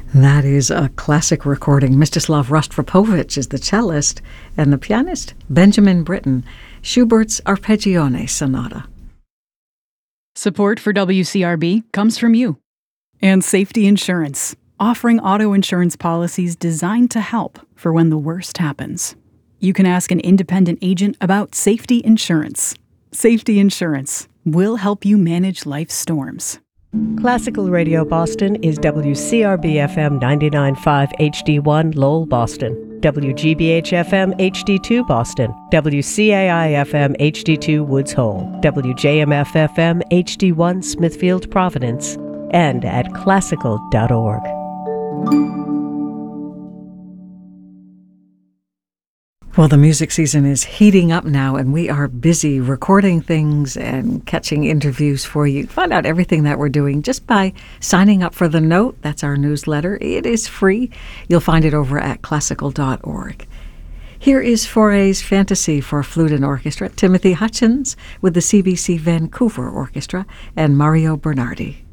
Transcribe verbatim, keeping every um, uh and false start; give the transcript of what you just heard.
That is a classic recording. Mstislav Rostropovich is the cellist, and the pianist, Benjamin Britten, Schubert's Arpeggione Sonata. Support for W C R B comes from you. And Safety Insurance, offering auto insurance policies designed to help for when the worst happens. You can ask an independent agent about Safety Insurance. Safety Insurance will help you manage life's storms. Classical Radio Boston is W C R B F M ninety-nine point five H D one Lowell, Boston, W G B H F M H D two Boston, W C A I F M H D two Woods Hole, W J M F F M H D one Smithfield, Providence, and at classical dot org. Well, the music season is heating up now, and we are busy recording things and catching interviews for you. Find out everything that we're doing just by signing up for The Note. That's our newsletter. It is free. You'll find it over at classical dot org. Here is Fauré's Fantasy for Flute and Orchestra, Timothy Hutchins with the C B C Vancouver Orchestra, and Mario Bernardi.